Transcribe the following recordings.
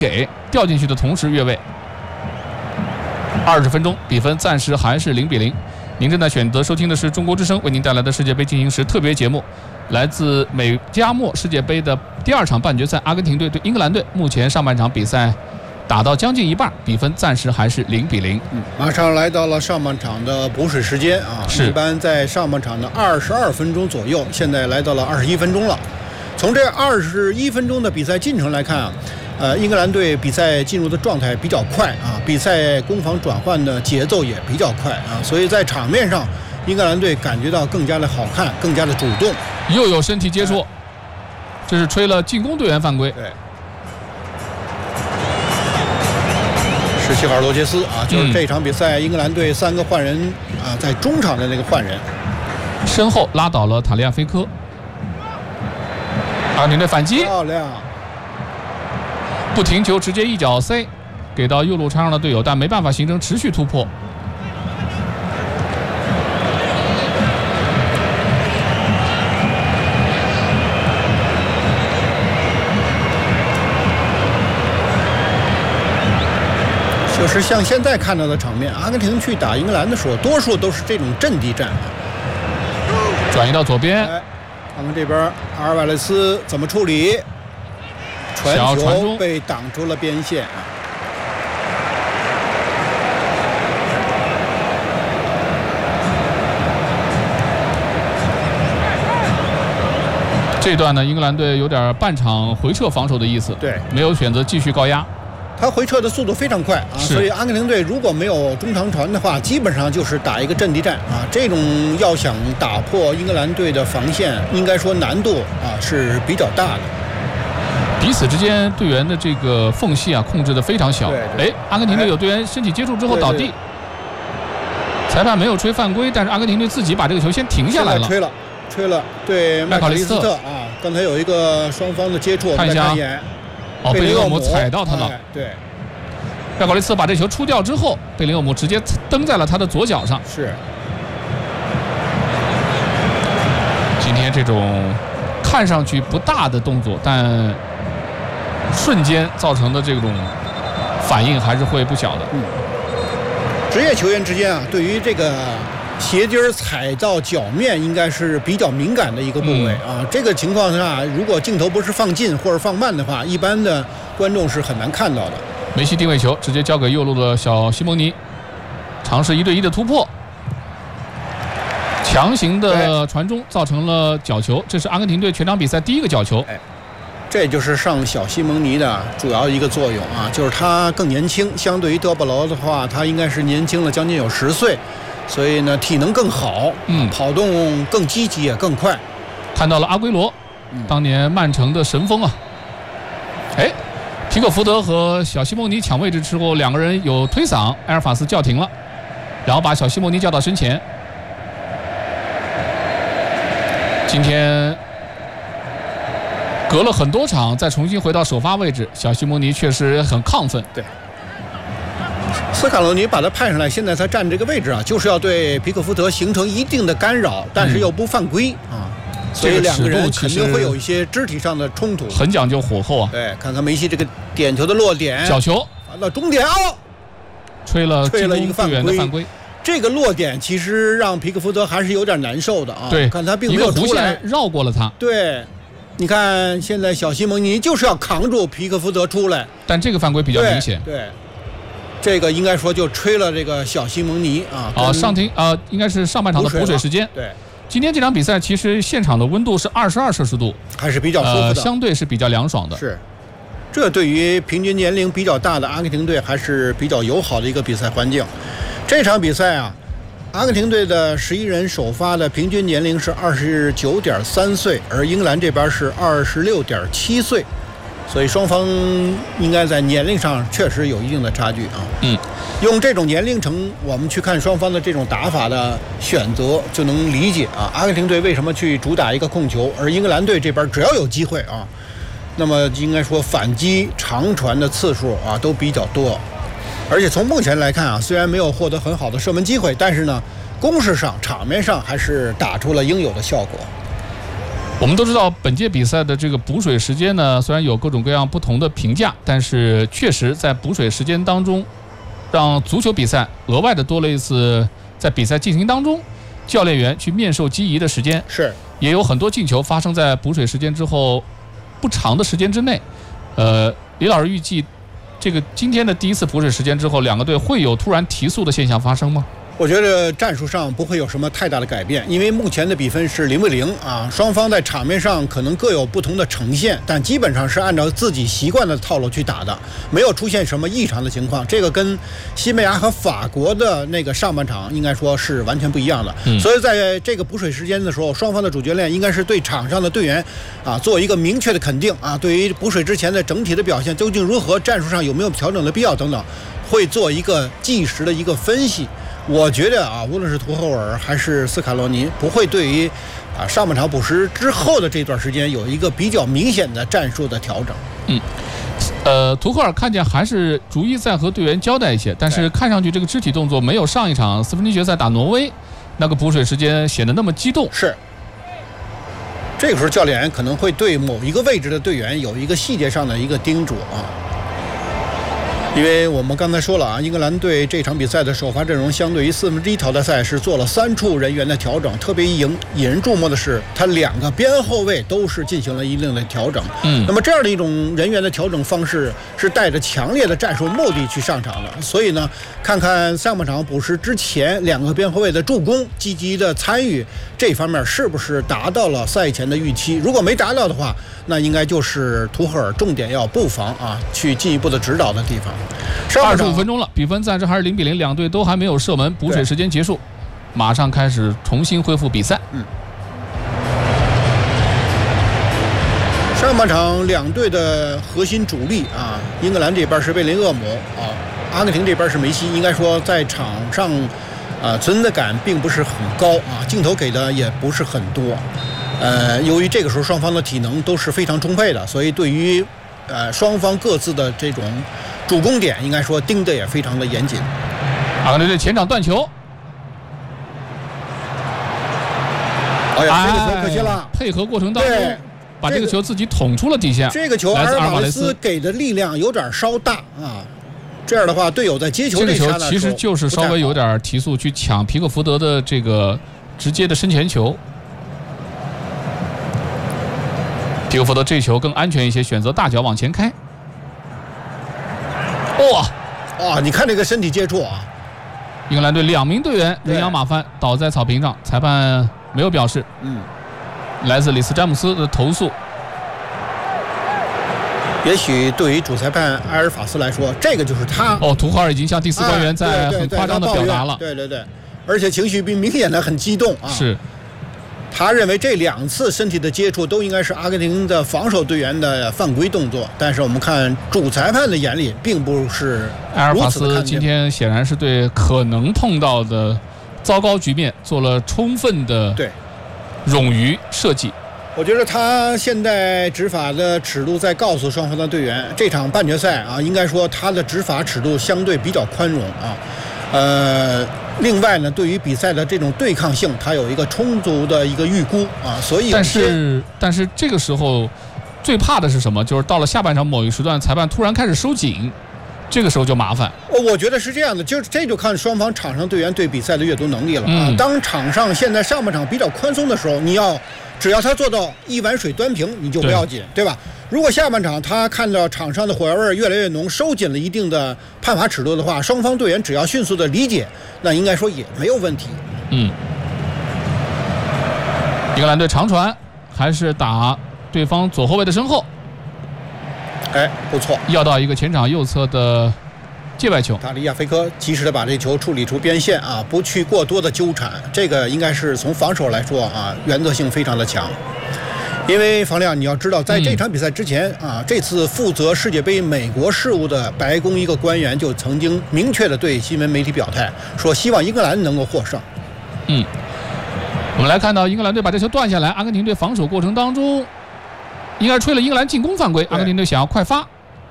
给掉进去的同时越位。20分钟，比分暂时还是0-0。您正在选择收听的是中国之声为您带来的世界杯进行时特别节目，来自美加墨世界杯的第2场半决赛，阿根廷队对英格兰队。目前上半场比赛打到将近一半，比分暂时还是0-0。 马上来到了上半场的补水时间啊， 是一般在上半场的22分钟左右，现在来到了21分钟了。从这21分钟的比赛进程来看啊，英格兰队比赛进入的状态比较快啊，比赛攻防转换的节奏也比较快啊，所以在场面上，英格兰队感觉到更加的好看，更加的主动。 又有身体接触，这是吹了进攻队员犯规。 对，是西卡尔罗杰斯啊，就是这场比赛英格兰队3个换人啊，在中场的那个换人， 身后拉倒了塔利亚菲科。阿根廷队反击， 漂亮。 不停球，直接一脚塞给到右路插上的队友，但没办法形成持续突破。 就是像现在看到的场面，阿根廷去打英格兰的时候，多数都是这种阵地战。 转移到左边， 看看这边阿尔瓦雷斯怎么处理。传球被挡出了边线。 这段呢，英格兰队有点半场回撤防守的意思， 对， 没有选择继续高压。 他回撤的速度非常快啊，所以阿根廷队如果没有中长传的话，基本上就是打一个阵地战啊。这种要想打破英格兰队的防线，应该说难度啊是比较大的。 彼此之间队员的这个缝隙啊，控制的非常小。哎，阿根廷队有队员身体接触之后倒地，裁判没有吹犯规，但是阿根廷队自己把这个球先停下来了。 吹了，对麦卡利斯特啊，刚才有一个双方的接触， 看一下。贝林厄姆踩到他了。 对， 麦考利斯把这球出掉之后，贝林厄姆直接蹬在了他的左脚上。 是。 今天这种看上去不大的动作，但瞬间造成的这种反应还是会不小的。 职业球员之间啊，对于这个鞋底踩到脚面应该是比较敏感的一个部位啊。这个情况下，如果镜头不是放近或者放慢的话，一般的观众是很难看到的。 梅西定位球直接交给右路的小西蒙尼，尝试1对1的突破，强行的传中造成了角球，这是阿根廷队全场比赛第1个角球。 这就是上小西蒙尼的主要一个作用啊，就是他更年轻，相对于德保罗的话，他应该是年轻了将近有10岁。所以呢，体能更好，跑动更积极也更快。 看到了阿圭罗，当年曼城的神锋啊。哎，皮克福德和小西蒙尼抢位置之后，2个人有推搡，埃尔法斯叫停了，然后把小西蒙尼叫到身前。今天隔了很多场，再重新回到首发位置，小西蒙尼确实很亢奋。 对。斯卡罗尼把他派上来，现在他站这个位置啊，就是要对皮克福德形成一定的干扰，但是又不犯规啊，所以2个人肯定会有一些肢体上的冲突， 很讲究火候啊。 对，看看梅西这个点球的落点， 角球到终点哦， 吹了一个犯规。 这个落点其实让皮克福德还是有点难受的啊。 对， 看他并没有出来， 绕过了他。 对。你看，现在小西蒙尼就是要扛住皮克福德出来， 但这个犯规比较明显。 对，这个应该说就吹了这个小西蒙尼啊。 上庭应该是上半场的补水时间。 对， 今天这场比赛其实现场的温度是22摄氏度， 还是比较舒服的， 相对是比较凉爽的。 是，这对于平均年龄比较大的阿根廷队还是比较友好的一个比赛环境。这场比赛啊，阿根廷队的11人首发的平均年龄是29.3岁，而英格兰这边是26.7岁，所以双方应该在年龄上确实有一定的差距啊。用这种年龄层我们去看双方的这种打法的选择，就能理解啊，阿根廷队为什么去主打一个控球，而英格兰队这边只要有机会啊，那么应该说反击长传的次数啊都比较多。而且从目前来看啊，虽然没有获得很好的射门机会，但是呢，攻势上、场面上还是打出了应有的效果。 我们都知道，本届比赛的这个补水时间呢，虽然有各种各样不同的评价，但是确实在补水时间当中，让足球比赛额外的多了一次在比赛进行当中，教练员去面授机宜的时间。 是， 也有很多进球发生在补水时间之后不长的时间之内。李老师预计，这个今天的第一次补水时间之后，两个队会有突然提速的现象发生吗？ 我觉得战术上不会有什么太大的改变，因为目前的比分是0-0啊，双方在场面上可能各有不同的呈现，但基本上是按照自己习惯的套路去打的，没有出现什么异常的情况。这个跟西班牙和法国的那个上半场应该说是完全不一样的。所以在这个补水时间的时候，双方的主教练应该是对场上的队员啊做一个明确的肯定啊，对于补水之前的整体的表现究竟如何，战术上有没有调整的必要等等，会做一个即时的一个分析。我觉得啊，无论是图赫尔还是斯卡罗尼，不会对于上半场补时之后的这段时间有一个比较明显的战术的调整。 图赫尔看见还是逐一在和队员交代一些，但是看上去这个肢体动作没有上一场四分之一决赛打挪威那个补水时间显得那么激动。 是，这个时候教练员可能会对某一个位置的队员有一个细节上的一个叮嘱啊。因为我们刚才说了啊，英格兰队这场比赛的首发阵容相对于1/4淘汰赛是做了3处人员的调整，特别引人注目的是，他2个边后卫都是进行了一定的调整。那么这样的一种人员的调整方式是带着强烈的战术目的去上场的，所以呢，看看上半场补时之前2个边后卫的助攻、积极的参与这方面是不是达到了赛前的预期？如果没达到的话，那应该就是图赫尔重点要布防啊，去进一步的指导的地方。 25分钟了，比分暂时还是0-0，两队都还没有射门，补水时间结束，马上开始重新恢复比赛。 上半场两队的核心主力啊，英格兰这边是贝林厄姆啊，阿根廷这边是梅西，应该说在场上存在感并不是很高啊，镜头给的也不是很多。由于这个时候双方的体能都是非常充沛的，所以对于双方各自的这种主攻点，应该说盯得也非常的严谨。 阿根廷队前场断球， 哎呀，这个球可惜了。 配合过程当中，把这个球自己捅出了底线。 这个球阿尔瓦雷斯给的力量有点稍大啊，这样的话，队友在接球这个球其实就是稍微有点提速去抢皮克福德的这个直接的身前球。皮克福德这球更安全一些，选择大脚往前开。 哇，你看这个身体接触啊！ 英格兰队2名队员人仰马翻倒在草坪上，裁判没有表示。来自里斯詹姆斯的投诉。 也许对于主裁判埃尔法斯来说，这个就是他。 图赫尔已经向第4官员在很夸张的表达了。 对，而且情绪明显的很激动啊。 是。 他认为这2次身体的接触都应该是阿根廷的防守队员的犯规动作，但是我们看主裁判的眼里并不是埃尔法斯今天显然是对可能碰到的糟糕局面做了充分的冗余设计。 我觉得他现在执法的尺度在告诉双方的队员，这场半决赛啊，应该说他的执法尺度相对比较宽容啊。另外呢，对于比赛的这种对抗性，它有一个充足的一个预估啊，所以但是这个时候最怕的是什么？就是到了下半场某一时段，裁判突然开始收紧，这个时候就麻烦。 我觉得是这样的，这就看双方场上队员对比赛的阅读能力了啊。当场上现在上半场比较宽松的时候，只要他做到一碗水端平，你就不要紧，对吧？如果下半场他看到场上的火药味越来越浓，收紧了一定的判罚尺度的话，双方队员只要迅速的理解，那应该说也没有问题。 英格兰队长传还是打对方左后卫的身后， 不错， 要到一个前场右侧的界外球。 塔利亚菲科及时的把这球处理出边线啊，不去过多的纠缠，这个应该是从防守来说啊，原则性非常的强。因为房亮，你要知道，在这场比赛之前啊，这次负责世界杯美国事务的白宫一个官员就曾经明确的对新闻媒体表态，说希望英格兰能够获胜。 我们来看到英格兰队把这球断下来，阿根廷队防守过程当中，应该吹了英格兰进攻犯规，阿根廷队想要快发。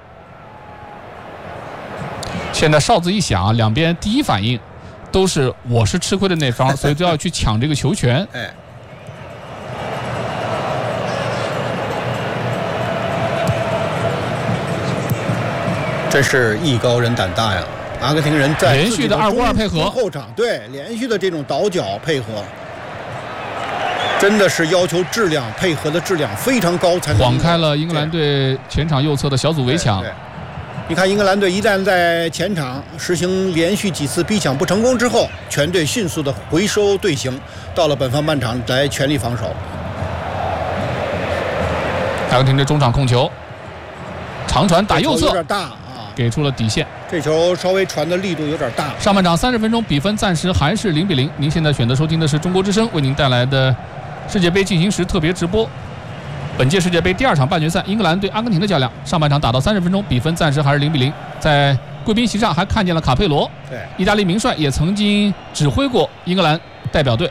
现在哨子一响，两边第一反应都是我是吃亏的那方，所以都要去抢这个球权。 真是艺高人胆大呀！阿根廷人在连续的2-5-2配合后场，对连续的这种倒脚配合，真的是要求质量配合的质量非常高才能晃开了英格兰队前场右侧的小组围墙。 你看，英格兰队一旦在前场实行连续几次逼抢不成功之后，全队迅速的回收队形，到了本方半场来全力防守。 阿根廷队中场控球，长传打右侧， 有点大啊， 给出了底线。 这球稍微传的力度有点大。 上半场30分钟，比分暂时还是0-0。您现在选择收听的是中国之声为您带来的世界杯进行时特别直播。本届世界杯第2场半决赛，英格兰对阿根廷的较量，上半场打到30分钟，比分暂时还是0-0。在贵宾席上还看见了卡佩罗， 对， 意大利名帅也曾经指挥过英格兰代表队。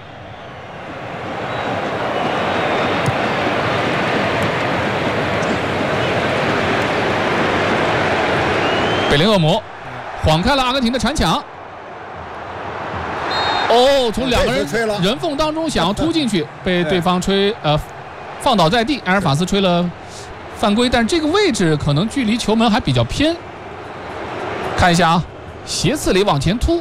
贝林厄姆晃开了阿根廷的铲抢，从两个人人缝当中想要突进去，被对方放倒在地，埃尔法斯吹了犯规，但是这个位置可能距离球门还比较偏。看一下啊，斜刺里往前突，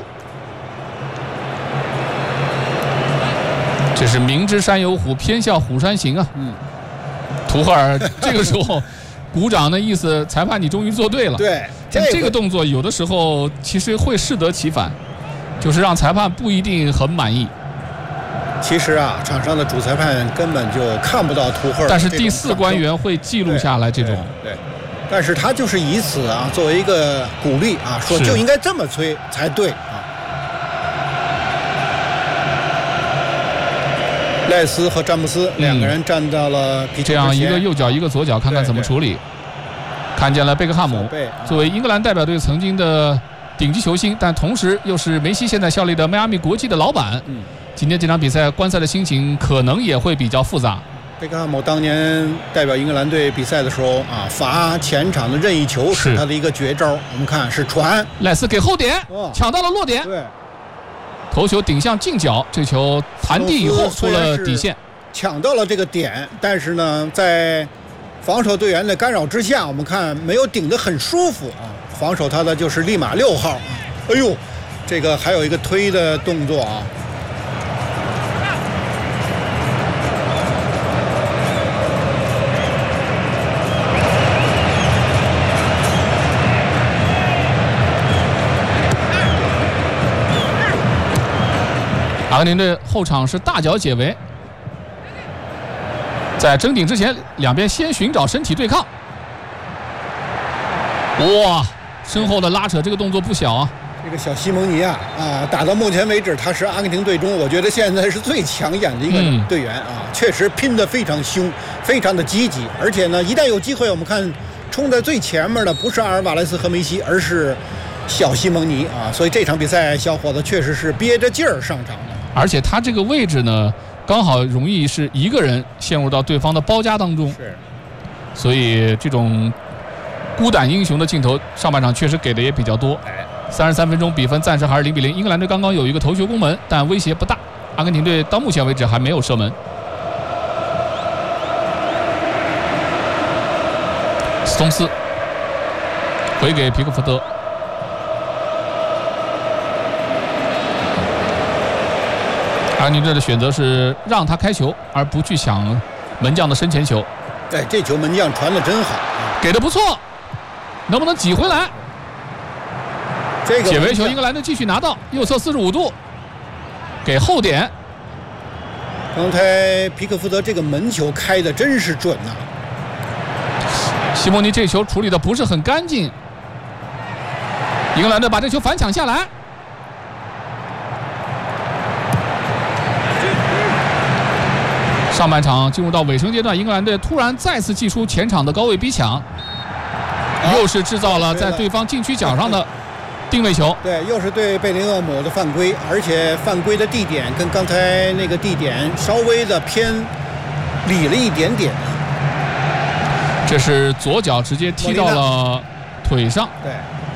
这是明知山有虎，偏向虎山行啊。图赫尔这个时候鼓掌的意思，裁判你终于做对了。 对， 这个动作有的时候其实会适得其反，就是让裁判不一定很满意。 其实啊，场上的主裁判根本就看不到图赫尔， 但是第4官员会记录下来这种。 对，但是他就是以此啊作为一个鼓励啊，说就应该这么吹才对啊。赖斯和詹姆斯两个人站到了皮球之前， 这样一个右脚一个左脚，看看怎么处理。看见了贝克汉姆，作为英格兰代表队曾经的顶级球星，但同时又是梅西现在效力的迈阿密国际的老板。今天这场比赛观赛的心情可能也会比较复杂。 贝克汉姆当年代表英格兰队比赛的时候啊，罚前场的任意球是他的一个绝招。我们看是传， 赖斯给后点，抢到了落点， 对， 头球顶向近角，这球弹地以后出了底线， 抢到了这个点，但是呢，在防守队员的干扰之下，我们看没有顶得很舒服啊。防守他的就是利马6号啊，哎呦，这个还有一个推的动作啊。 阿根廷队后场是大脚解围，在争顶之前，两边先寻找身体对抗。哇，身后的拉扯，这个动作不小啊！ 这个小西蒙尼啊，打到目前为止，他是阿根廷队中我觉得现在是最抢眼的一个队员啊，确实拼得非常凶，非常的积极，而且呢，一旦有机会，我们看冲在最前面的不是阿尔瓦雷斯和梅西，而是小西蒙尼啊，所以这场比赛小伙子确实是憋着劲儿上场的。 而且他这个位置呢，刚好容易是一个人陷入到对方的包夹当中， 是， 所以这种孤胆英雄的镜头，上半场确实给的也比较多。33分钟，比分暂时还是0-0。英格兰队刚刚有一个头球攻门，但威胁不大。阿根廷队到目前为止还没有射门。斯通斯回给皮克福德。阿根廷队的选择是让他开球，而不去抢门将的身前球。 对，这球门将传得真好， 给的不错，能不能挤回来？ 这个解围球，英格兰队继续拿到右侧45度，给后点。 刚才皮克福德这个门球开的真是准呐、 西蒙尼这球处理的不是很干净，英格兰队把这球反抢下来。上半场进入到尾声阶段，英格兰队突然再次祭出前场的高位逼抢，又是制造了在对方禁区角上的定位球。 对，又是对贝林厄姆的犯规，而且犯规的地点跟刚才那个地点稍微的偏里了一点点。 这是左脚直接踢到了腿上。 对，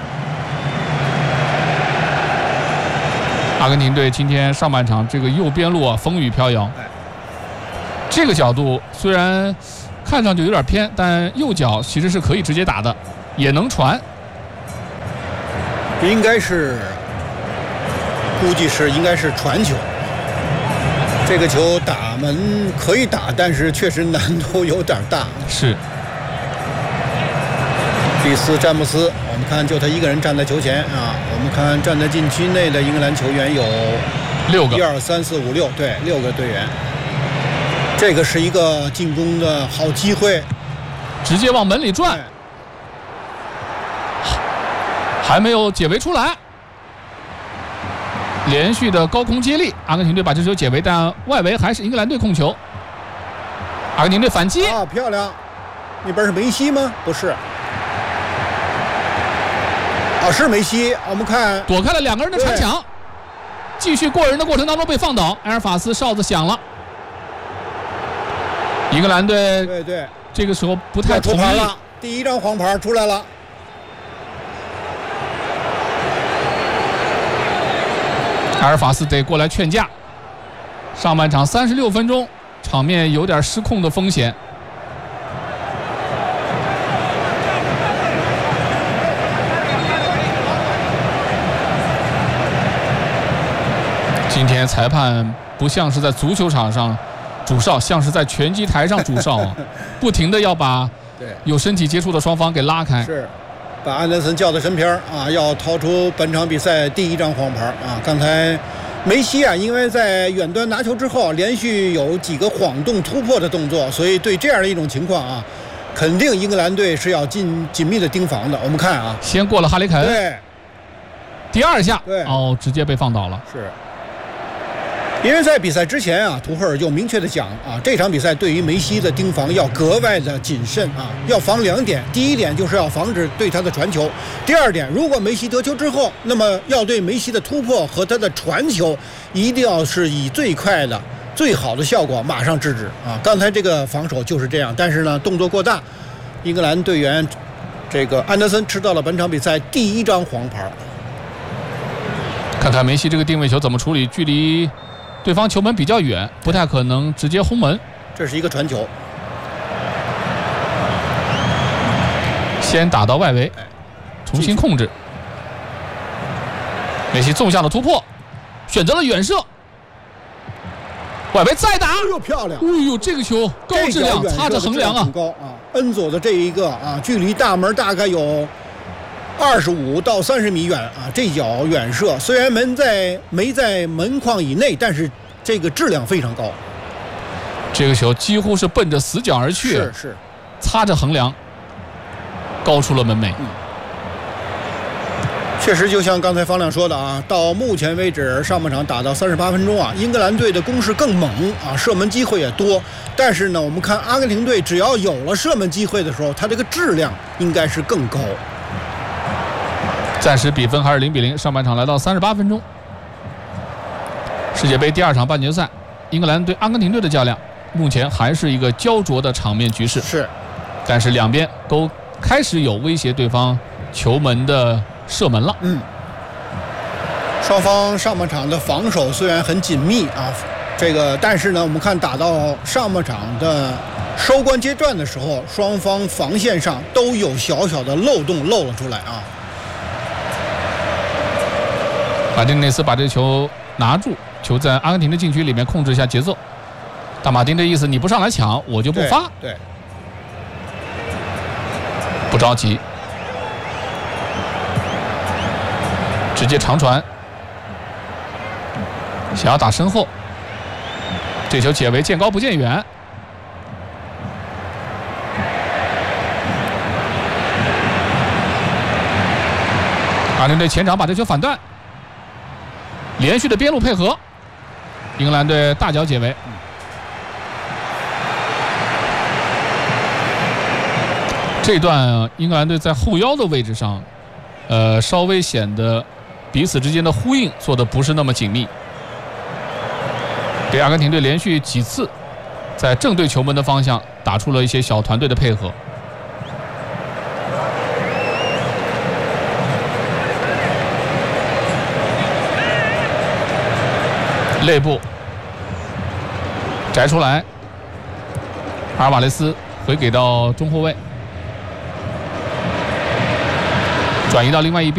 阿根廷队今天上半场这个右边路啊，风雨飘摇。这个角度虽然看上去有点偏，但右脚其实是可以直接打的，也能传。 应该是，估计是应该是传球。这个球打门可以打，但是确实难度有点大。 是。 第四，詹姆斯，我们看就他一个人站在球前啊。我们看站在禁区内的英格兰球员有 6个 ，1、2、3、4、5、6，对，6个队员。这个是一个进攻的好机会， 直接往门里转，还没有解围出来。连续的高空接力，阿根廷队把这球解围，但外围还是英格兰队控球。阿根廷队反击啊，漂亮！那边是梅西吗？不是。啊，是梅西。我们看躲开了2个人的传抢，继续过人的过程当中被放倒。埃尔法斯哨子响了，英格兰队对， 这个时候不太同意了。第一张黄牌出来了。 埃尔法斯得过来劝架。上半场36分钟，场面有点失控的风险。今天裁判不像是在足球场上主哨，像是在拳击台上主哨啊，不停的要把有身体接触的双方给拉开。 是，把安德森叫到身边啊，要掏出本场比赛第一张黄牌啊。刚才梅西啊，因为在远端拿球之后，连续有几个晃动突破的动作，所以对这样的一种情况啊，肯定英格兰队是要紧密的盯防的。我们看啊， 先过了哈里凯恩， 对， 第2下， 对， 哦，直接被放倒了。 是。因为在比赛之前啊，图赫尔就明确的讲啊，这场比赛对于梅西的盯防要格外的谨慎啊，要防2点。第一点就是要防止对他的传球，第2点，如果梅西得球之后，那么要对梅西的突破和他的传球，一定要是以最快的、最好的效果马上制止啊。刚才这个防守就是这样，但是呢，动作过大，英格兰队员这个安德森吃到了本场比赛第一张黄牌。 看看梅西这个定位球怎么处理，距离对方球门比较远，不太可能直接轰门。 这是一个传球， 先打到外围，重新控制。梅西纵向的突破，选择了远射，外围再打， 哎呦漂亮！ 哎呦，这个球高质量，擦着横梁啊！ 高啊！恩佐的这一个啊，距离大门大概有25到30米远啊，这脚远射虽然没在门框以内，但是这个质量非常高。 这个球几乎是奔着死角而去， 是擦着横梁，高出了门楣。 确实，就像刚才方亮说的啊，到目前为止上半场打到38分钟啊，英格兰队的攻势更猛啊，射门机会也多。但是呢，我们看阿根廷队只要有了射门机会的时候，它这个质量应该是更高。 暂时比分还是0-0，上半场来到38分钟。世界杯第2场半决赛，英格兰对阿根廷队的较量，目前还是一个焦灼的场面局势。 是， 但是两边都开始有威胁对方球门的射门了。 双方上半场的防守虽然很紧密啊，但是呢，我们看打到上半场的收官阶段的时候，双方防线上都有小小的漏洞露了出来啊。 马丁内斯把这球拿住，球在阿根廷的禁区里面控制一下节奏。大马丁的意思，你不上来抢，我就不发。 对， 不着急，直接长传，想要打身后。这球解围，见高不见远。阿根廷队前场把这球反断。连续的边路配合，英格兰队大脚解围。这段英格兰队在后腰的位置上，稍微显得彼此之间的呼应做得不是那么紧密，给阿根廷队连续几次在正对球门的方向打出了一些小团队的配合。内部摘出来，阿尔瓦雷斯回给到中后卫，转移到另外一边。